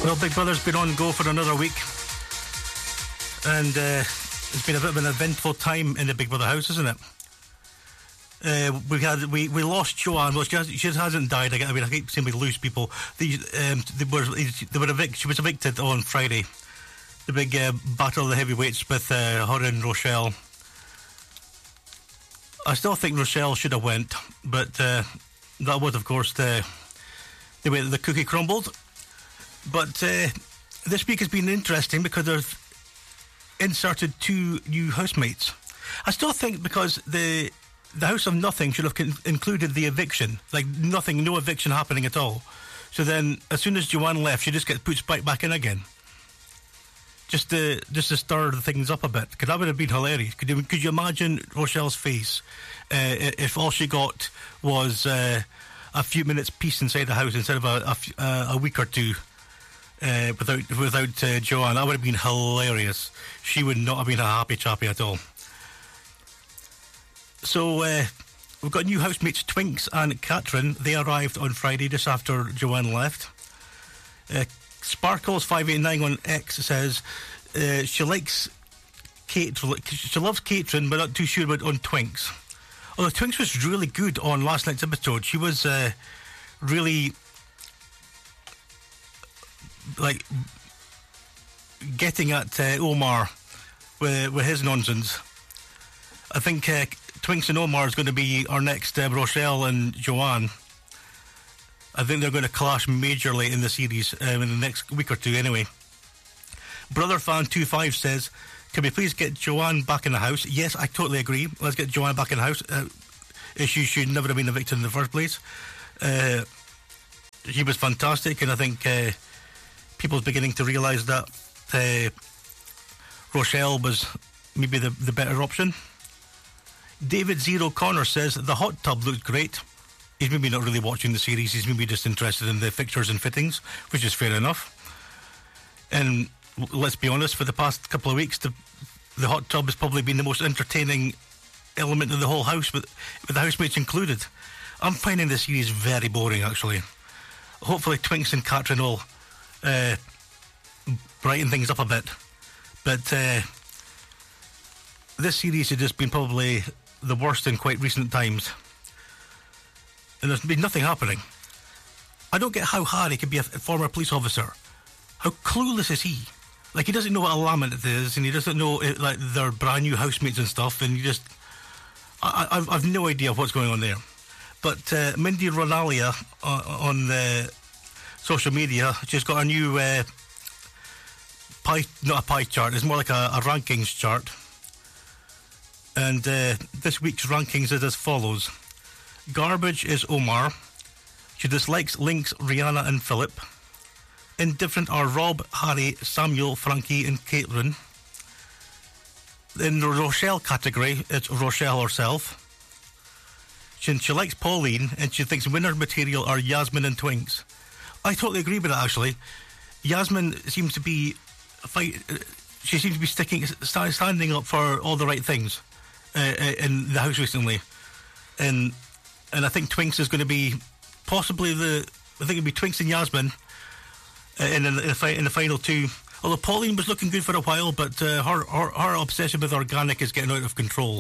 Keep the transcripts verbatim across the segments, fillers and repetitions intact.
Well, Big Brother's been on go for another week, and uh, it's been a bit of an eventful time in the Big Brother house, isn't it? Uh, we had we, we lost Joanne. Well, she, has, she hasn't died. I, I mean, I keep saying we lose people. These um, they were they were evic- She was evicted on Friday. The big uh, battle of the heavyweights with uh, her and Rochelle. I still think Rochelle should have went, but uh, that was, of course, the the way that the cookie crumbled. But uh, this week has been interesting because they've inserted two new housemates. I still think because the the House of Nothing should have con- included the eviction, like nothing, no eviction happening at all. So then, as soon as Joanne left, she just gets put back back in again, just to just to stir the things up a bit. Because that would have been hilarious. Could you could you imagine Rochelle's face uh, if all she got was uh, a few minutes peace inside the house instead of a a, f- uh, a week or two? Uh, without without uh, Joanne, that would have been hilarious. She would not have been a happy chappy at all. So uh, we've got new housemates Twinks and Katrin. They arrived on Friday just after Joanne left. Uh, Sparkles five eight nine on X says uh, she likes Kate. She loves Katrin, but not too sure about on Twinks. Although Twinks was really good on last night's episode. She was uh, really. Like getting at uh, Omar with, with his nonsense. I think uh, Twinks and Omar is going to be our next uh, Rochelle and Joanne. I think they're going to clash majorly in the series um, in the next week or two anyway. Brother Fan twenty-five says, can we please get Joanne back in the house? Yes, I totally agree. Let's get Joanne back in the house. Uh, she should never have been evicted in the first place. Uh, she was fantastic, and I think uh, people's beginning to realise that uh, Rochelle was maybe the, the better option. David Zero Connor says the hot tub looked great. He's maybe not really watching the series. He's maybe just interested in the fixtures and fittings, which is fair enough. And let's be honest, for the past couple of weeks, the, the hot tub has probably been the most entertaining element of the whole house, with, with the housemates included. I'm finding the series very boring, actually. Hopefully Twinks and Katrin will Uh, brighten things up a bit, but uh, this series has just been probably the worst in quite recent times, and there's been nothing happening. I don't get how Harry could be a former police officer. How clueless is he? Like, he doesn't know what a laminate is, and he doesn't know it, like their brand new housemates and stuff, and you just I, I've, I've no idea what's going on there. But uh, Mindy Ronalia uh, on the social media, she's got a new uh, pie, not a pie chart, it's more like a, a rankings chart. And uh, this week's rankings is as follows. Garbage is Omar. She dislikes Lynx, Rihanna and Philip. Indifferent are Rob, Harry, Samuel, Frankie and Caitlin. In the Rochelle category, it's Rochelle herself. She, she likes Pauline, and she thinks winner material are Yasmin and Twinks. I totally agree with that, actually. Yasmin seems to be fight. Uh, she seems to be sticking, st- standing up for all the right things uh, in the house recently, and and I think Twinks is going to be possibly the. I think it'll be Twinks and Yasmin uh, in, in, the, in the final two. Although Pauline was looking good for a while, but uh, her, her her obsession with organic is getting out of control.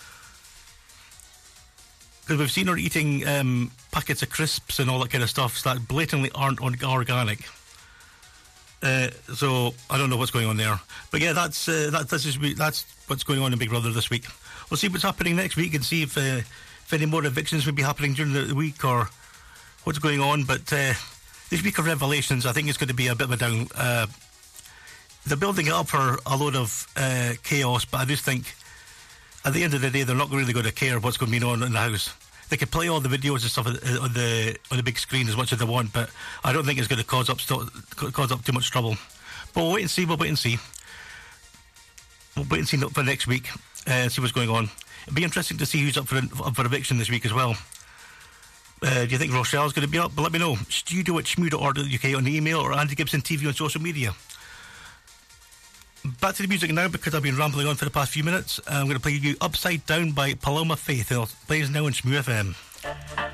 Because we've seen her eating um, packets of crisps and all that kind of stuff that blatantly aren't organic. Uh, so I don't know what's going on there. But yeah, that's uh, that, that's, just, that's what's going on in Big Brother this week. We'll see what's happening next week and see if, uh, if any more evictions will be happening during the week or what's going on. But uh, this week of revelations, I think it's going to be a bit of a down. Uh, they're building it up for a load of uh, chaos, but I just think at the end of the day, they're not really going to care what's going to be on in the house. They can play all the videos and stuff on the on the big screen as much as they want, but I don't think it's going to cause up st- cause up too much trouble. But we'll wait and see. We'll wait and see. We'll wait and see for next week and uh, see what's going on. It'll be interesting to see who's up for up for eviction this week as well. Uh, do you think Rochelle's going to be up? But let me know. Studio at shmoo dot org dot U K on the email, or Andy Gibson T V on social media. Back to the music now, because I've been rambling on for the past few minutes. I'm going to play you Upside Down by Paloma Faith. It plays now on Shmoo F M.